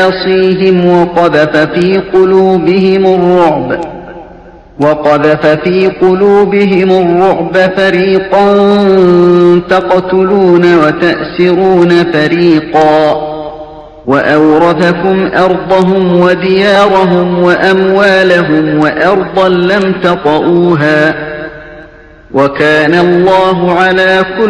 يعصيهم وقذف في قلوبهم الرعب فريقا تقتلون وتأسرون فريقا وأورثكم أرضهم وديارهم وأموالهم وأرضا لم تطئوها وكان الله على كل